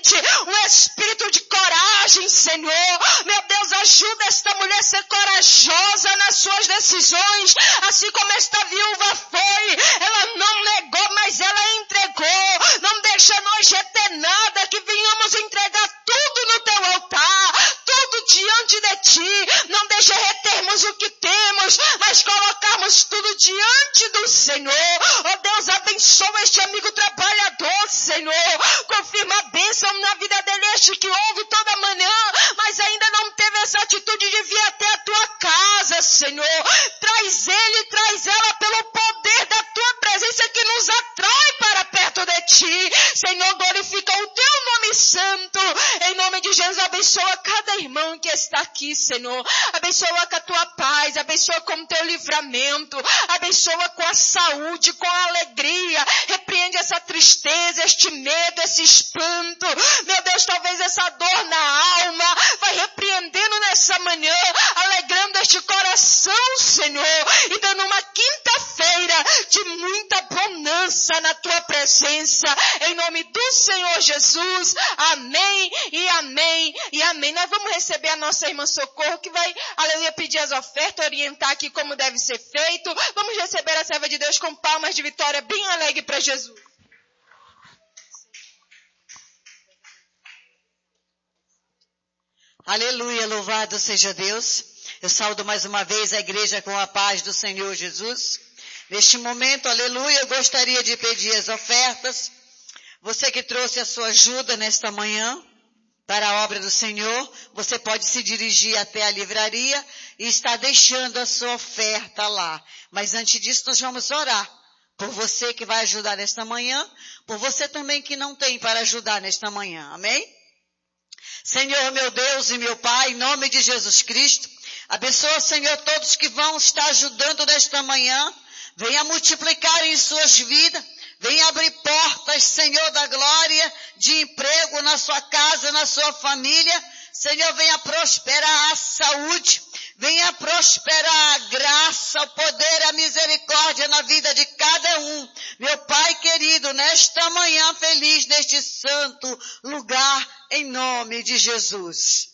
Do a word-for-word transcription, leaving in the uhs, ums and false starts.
mente, um espírito de coragem, Senhor. Meu Deus, ajuda esta mulher a ser corajosa nas suas decisões, assim como esta viúva foi. Ela não negou, mas ela entregou. Não deixa nós reter nada, que venhamos entregar tudo no teu altar, tudo diante de ti. Não deixa retermos o que temos, mas colocarmos tudo diante do Senhor. Oh Deus, abençoa este amigo trabalhador, Senhor. Confirma a bênção na vida dele, este que ouve toda manhã, mas ainda não teve essa atitude de vir até a tua casa, Senhor. Traz ele, traz ela pelo poder da tua presença que nos atrai para perto de ti. Senhor, glorifica o teu nome santo. Em nome de Jesus, abençoa cada irmão que está aqui, Senhor. Abençoa com a tua paz, abençoa com o teu livramento, abençoa com a saúde, com a alegria. Repreende essa tristeza, este medo, esse espanto. Meu Deus, talvez essa dor na alma vai repreendendo nessa manhã, alegrando este coração, Senhor, e dando uma quinta-feira de muita bonança na tua presença. Em nome do Senhor Jesus, amém e amém e amém. Nós vamos receber a nossa irmã Socorro, que vai, aleluia, pedir as ofertas, orientar aqui como deve ser feito. Vamos receber a serva de Deus com palmas de vitória, bem alegre para Jesus. Aleluia, louvado seja Deus. Eu saúdo mais uma vez a igreja com a paz do Senhor Jesus. Neste momento, aleluia, eu gostaria de pedir as ofertas. Você que trouxe a sua ajuda nesta manhã para a obra do Senhor, você pode se dirigir até a livraria e estar deixando a sua oferta lá. Mas antes disso, nós vamos orar por você que vai ajudar nesta manhã, por você também que não tem para ajudar nesta manhã. Amém? Senhor, meu Deus e meu Pai, em nome de Jesus Cristo, abençoa, Senhor, todos que vão estar ajudando nesta manhã. Venha multiplicar em suas vidas. Venha abrir portas, Senhor da glória, de emprego na sua casa, na sua família. Senhor, venha prosperar a saúde. Venha prosperar a graça, o poder, a misericórdia na vida de cada um. Meu Pai querido, nesta manhã feliz, neste santo lugar, em nome de Jesus.